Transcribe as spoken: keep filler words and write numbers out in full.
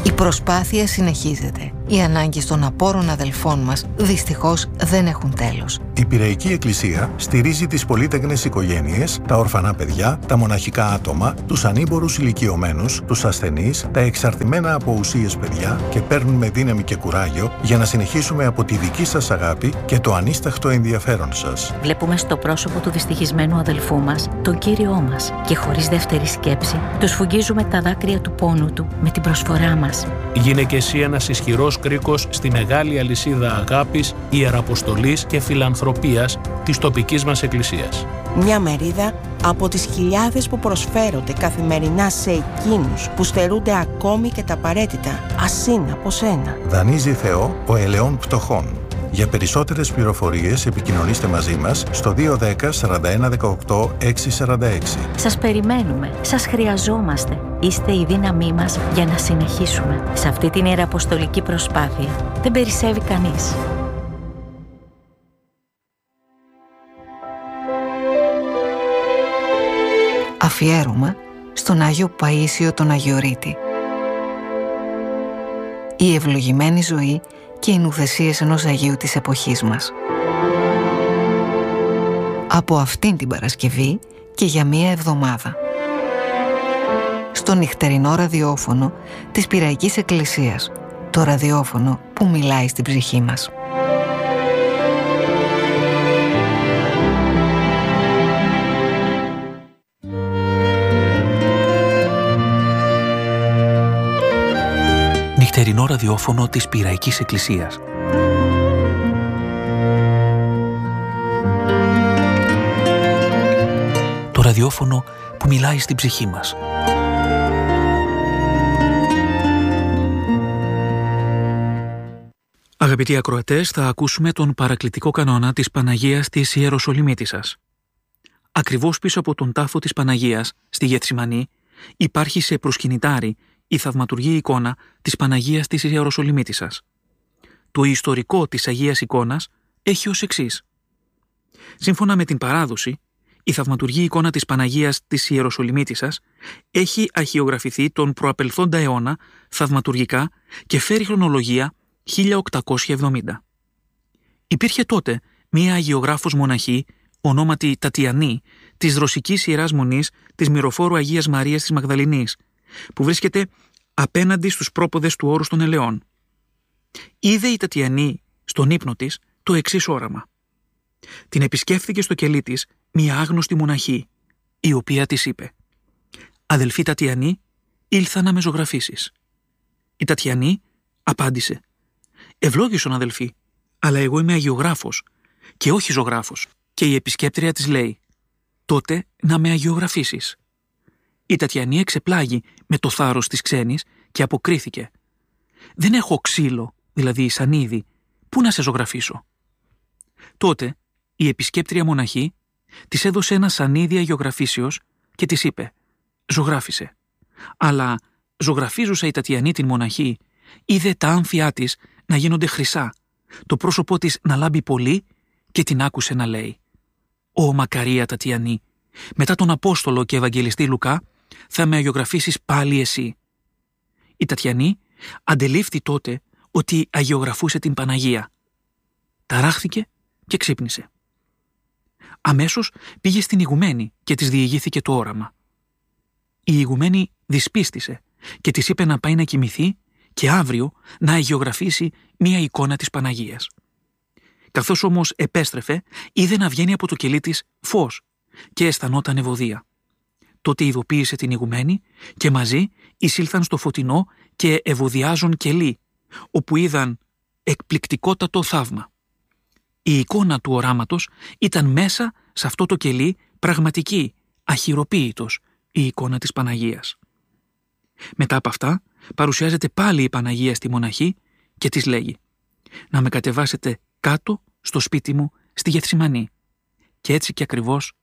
Η προσπάθεια συνεχίζεται. Οι ανάγκες των απόρων αδελφών μας δυστυχώς δεν έχουν τέλος. Η Πειραϊκή Εκκλησία στηρίζει τις πολύτεκνες οικογένειες, τα ορφανά παιδιά, τα μοναχικά άτομα, τους ανήμπορους ηλικιωμένους, τους ασθενείς, τα εξαρτημένα από ουσίες παιδιά και παίρνουμε δύναμη και κουράγιο για να συνεχίσουμε από τη δική σας αγάπη και το ανίσταχτο ενδιαφέρον σας. Βλέπουμε στο πρόσωπο του δυστυχισμένου αδελφού μας τον Κύριό μας και χωρίς δεύτερη σκέψη του σφουγγίζουμε τα δάκρυα του πόνου του με την προσφορά μας. Γίνε και εσύ ένας ισχυρός κρίκος στη μεγάλη αλυσίδα αγάπης, ιεραποστολής και φιλανθρωπίας της τοπικής μας εκκλησίας. Μια μερίδα από τις χιλιάδες που προσφέρονται καθημερινά σε εκείνους που στερούνται ακόμη και τα απαραίτητα, ασύν από σένα. Δανείζει Θεό ο ελαιών πτωχών. Για περισσότερες πληροφορίες επικοινωνήστε μαζί μας στο δύο ένα μηδέν σαράντα ένα δεκαοκτώ εξακόσια σαράντα έξι. Σας περιμένουμε, σας χρειαζόμαστε. Είστε η δύναμή μας για να συνεχίσουμε. Σε αυτή την ιεραποστολική προσπάθεια δεν περισσεύει κανείς. Αφιέρωμα στον Άγιο Παΐσιο τον Αγιορείτη. Η ευλογημένη ζωή και οι νουθεσίες ενός Αγίου της εποχής μας. Από αυτήν την Παρασκευή και για μία εβδομάδα. Στο νυχτερινό ραδιόφωνο της Πειραϊκής Εκκλησίας. Το ραδιόφωνο που μιλάει στην ψυχή μας. Νυχτερινό ραδιόφωνο της Πειραϊκής Εκκλησίας. Το ραδιόφωνο που μιλάει στην ψυχή μας. Αγαπητοί ακροατές, θα ακούσουμε τον παρακλητικό κανόνα της Παναγίας της Ιεροσολυμίτισσας. Ακριβώς πίσω από τον τάφο της Παναγίας, στη Γεθσιμανή, υπάρχει σε προσκυνητάρι η θαυματουργή εικόνα της Παναγίας της Ιεροσολυμίτισσας. Το ιστορικό της Αγίας Εικόνας έχει ως εξής. Σύμφωνα με την παράδοση, η θαυματουργή εικόνα της Παναγίας της Ιεροσολυμίτισσας έχει αρχαιογραφηθεί τον προαπελθόντα αιώνα θαυματουργικά και φέρει χρονολογία χίλια οκτακόσια εβδομήντα. Υπήρχε τότε μία αγιογράφος μοναχή, ονόματι Τατιανή, της Ρωσικής Ιεράς Μονής της Μυροφόρου Αγίας Μαρίας της Μαγδαληνής, που βρίσκεται απέναντι στους πρόποδες του όρους των Ελαιών. Είδε η Τατιανή στον ύπνο της το εξής όραμα. Την επισκέφθηκε στο κελί της μια άγνωστη μοναχή, η οποία της είπε «Αδελφή Τατιανή, ήλθα να με ζωγραφίσεις». Η Τατιανή απάντησε «Ευλόγησον αδελφή, αλλά εγώ είμαι αγιογράφος και όχι ζωγράφος». Και η επισκέπτρια της λέει «Τότε να με αγιογραφίσεις». Η Τατιανή εξεπλάγει με το θάρρος της ξένης και αποκρίθηκε «Δεν έχω ξύλο, δηλαδή σανίδι, πού να σε ζωγραφίσω». Τότε η επισκέπτρια μοναχή της έδωσε ένα σανίδι αγιογραφήσεως και της είπε «Ζωγράφισε». Αλλά ζωγραφίζουσα η Τατιανή την μοναχή είδε τα άμφια της να γίνονται χρυσά, το πρόσωπό της να λάμπει πολύ και την άκουσε να λέει «Ω μακαρία Τατιανή, μετά τον Απόστολο και Ευαγγελιστή Λουκά θα με αγιογραφίσεις πάλι εσύ». Η Τατιανή αντελήφθη τότε ότι αγιογραφούσε την Παναγία. Ταράχθηκε και ξύπνησε. Αμέσως πήγε στην ηγουμένη και της διηγήθηκε το όραμα. Η ηγουμένη δυσπίστησε και της είπε να πάει να κοιμηθεί και αύριο να αγιογραφήσει μία εικόνα της Παναγίας. Καθώς όμως επέστρεφε, είδε να βγαίνει από το κελί της φως και αισθανόταν ευωδία. Τότε ειδοποίησε την ηγουμένη και μαζί εισήλθαν στο φωτεινό και ευωδιάζον κελί, όπου είδαν εκπληκτικότατο θαύμα. Η εικόνα του οράματος ήταν μέσα σε αυτό το κελί πραγματική, αχυροποίητος, η εικόνα της Παναγίας. Μετά από αυτά παρουσιάζεται πάλι η Παναγία στη μοναχή και της λέγει «Να με κατεβάσετε κάτω στο σπίτι μου στη Γεθσιμανή». Και έτσι και ακριβώς